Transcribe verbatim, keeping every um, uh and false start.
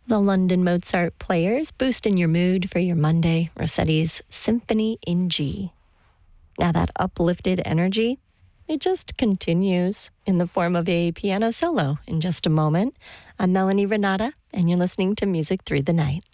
The London Mozart Players, boosting your mood for your Monday. Rossetti's Symphony in G. Now that uplifted energy, it just continues in the form of a piano solo in just a moment. I'm Melanie Renata, and you're listening to Music Through the Night.